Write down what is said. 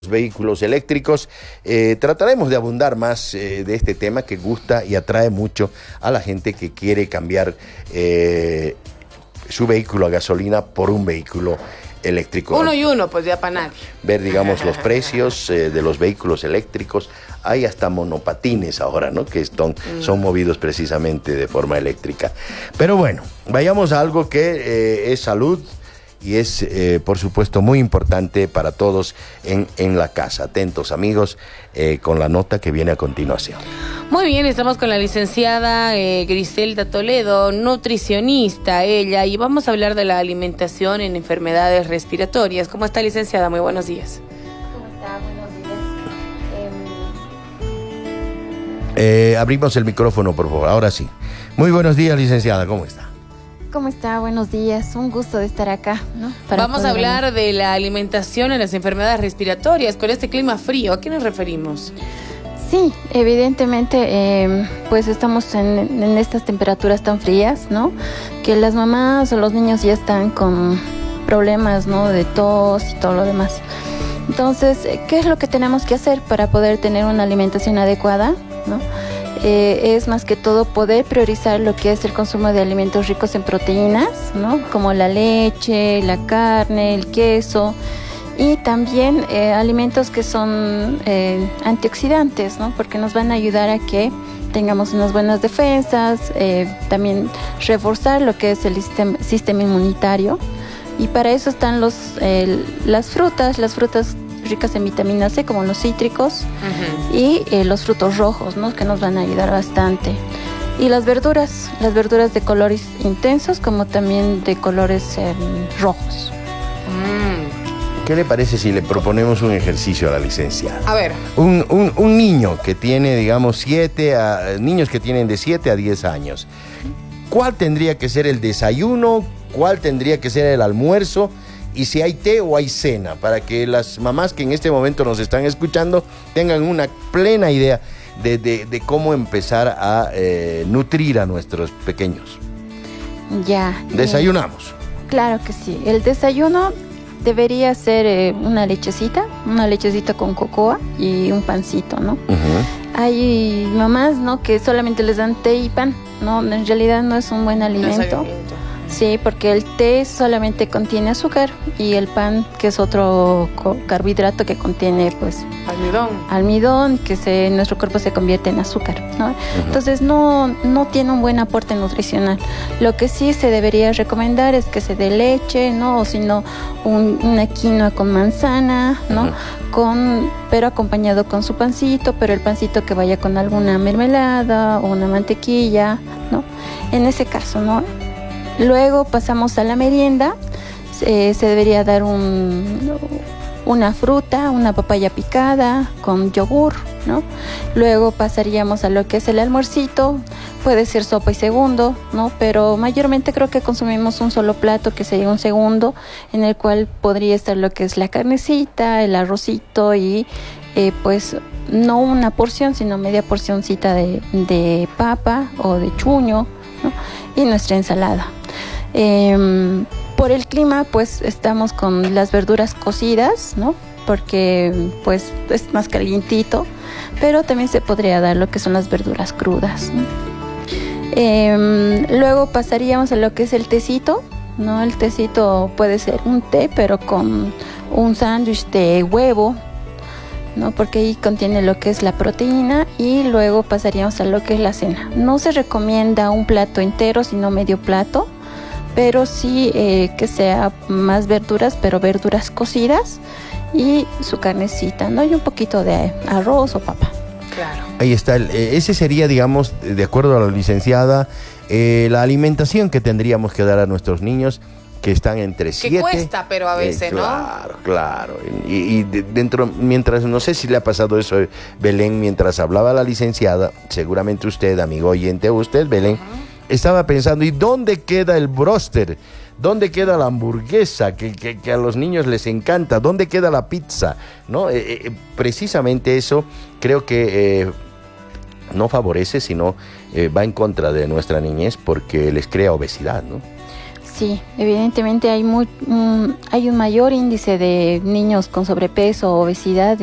vehículos eléctricos. Trataremos de abundar más de este tema que gusta y atrae mucho a la gente que quiere cambiar su vehículo a gasolina por un vehículo eléctrico. Uno y uno, pues ya para nadie. Ver, digamos, los precios de los vehículos eléctricos. Hay hasta monopatines ahora, ¿no? Que son movidos precisamente de forma eléctrica. Pero bueno, vayamos a algo que es salud y es, por supuesto, muy importante para todos en la casa. Atentos, amigos, con la nota que viene a continuación. Muy bien, estamos con la licenciada Griselda Toledo, nutricionista ella, y vamos a hablar de la alimentación en enfermedades respiratorias. ¿Cómo está, licenciada? Muy buenos días. ¿Cómo está? Buenos días. Abrimos el micrófono, por favor. Ahora sí. Muy buenos días, licenciada. ¿Cómo está? ¿Cómo está? Buenos días. Un gusto de estar acá, ¿no? Vamos a hablar de la alimentación en las enfermedades respiratorias con este clima frío. ¿A qué nos referimos? Sí, evidentemente, pues estamos en estas temperaturas tan frías, ¿no? Que las mamás o los niños ya están con problemas, ¿no? De tos y todo lo demás. Entonces, ¿qué es lo que tenemos que hacer para poder tener una alimentación adecuada, ¿no? Es más que todo poder priorizar lo que es el consumo de alimentos ricos en proteínas, ¿no? Como la leche, la carne, el queso, y también alimentos que son antioxidantes, ¿no? Porque nos van a ayudar a que tengamos unas buenas defensas, también reforzar lo que es el sistema inmunitario, y para eso están las frutas ricas en vitamina C, como los cítricos, y los frutos rojos, ¿no? Que nos van a ayudar bastante. Y las verduras de colores intensos, como también de colores rojos. ¿Qué le parece si le proponemos un ejercicio a la licenciada? A ver. Un niño que tiene, digamos, niños que tienen de 7 a 10 años. ¿Cuál tendría que ser el desayuno? ¿Cuál tendría que ser el almuerzo? Y si hay té o hay cena, para que las mamás que en este momento nos están escuchando tengan una plena idea de cómo empezar a nutrir a nuestros pequeños. Ya. ¿Desayunamos? Claro que sí. El desayuno debería ser una lechecita con cocoa y un pancito, ¿no? Hay mamás, ¿no? Que solamente les dan té y pan, ¿no? En realidad no es un buen alimento. Sí, porque el té solamente contiene azúcar y el pan, que es otro carbohidrato que contiene, pues, almidón, que nuestro cuerpo se convierte en azúcar, ¿no? Entonces no tiene un buen aporte nutricional. Lo que sí se debería recomendar es que se dé leche, ¿no? O si no, una quinoa con manzana, ¿no? Pero acompañado con su pancito, pero el pancito que vaya con alguna mermelada o una mantequilla, ¿no? En ese caso, ¿no? Luego pasamos a la merienda. Se debería dar una fruta, una papaya picada con yogur, ¿no? Luego pasaríamos a lo que es el almuercito. Puede ser sopa y segundo, ¿no? Pero mayormente creo que consumimos un solo plato, que sería un segundo, en el cual podría estar lo que es la carnecita, el arrocito y pues no una porción, sino media porcioncita de papa o de chuño, ¿no? Y nuestra ensalada. Por el clima, pues estamos con las verduras cocidas, ¿no? Porque pues es más calientito, pero también se podría dar lo que son las verduras crudas, ¿no? Luego pasaríamos a lo que es el tecito, ¿no? El tecito puede ser un té, pero con un sándwich de huevo, ¿no? Porque ahí contiene lo que es la proteína. Y luego pasaríamos a lo que es la cena. No se recomienda un plato entero, sino medio plato, pero sí que sea más verduras, pero verduras cocidas, y su carnecita, ¿no? Y un poquito de arroz o papa. Claro. Ahí está. Ese sería, digamos, de acuerdo a la licenciada, la alimentación que tendríamos que dar a nuestros niños que están entre 7. Que cuesta, pero a veces, ¿no? Claro. Y dentro, mientras, no sé si le ha pasado eso, Belén, mientras hablaba la licenciada, seguramente usted, amigo oyente, usted, Belén, estaba pensando, ¿y dónde queda el bróster? ¿Dónde queda la hamburguesa que a los niños les encanta? ¿Dónde queda la pizza? ¿No? Precisamente eso creo que no favorece, sino va en contra de nuestra niñez, porque les crea obesidad, ¿no? Sí, evidentemente hay un mayor índice de niños con sobrepeso o obesidad